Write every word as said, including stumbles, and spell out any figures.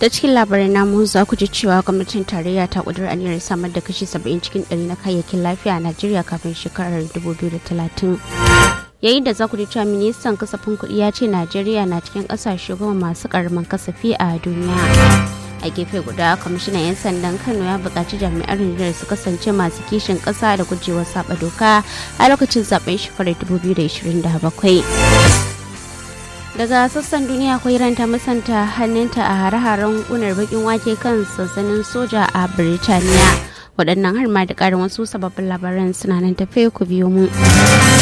ta cikin labarin namu za ku ji cewa gwamnatin tarayya ta kudur aniyar samar da kashi saba'in cikin ɗari na kayayyakin lafiya a Najeriya kafin shekarar dubu biyu da talatin. Yayin da za ku ji cewa ministan kasafin kuɗi ya ce Najeriya na cikin ƙasashe goma masu ƙaramin kasafi a duniya. A gefe guda, kwamishinan 'yan sandan Kano ya buƙaci jami'an rundunar su kasance masu kishin ƙasa da gujewa saba doka a lokacin zaben shekarar dubu biyu da ashirin da bakwai. Daga sassan duniya akwai ranta musanta hannunta a hare-haren kunar bakin wake kan sansanin soja a Birtaniya. Waɗannan har ma da ƙarin wasu sababbin labaran suna nan tafe ku biyo mu.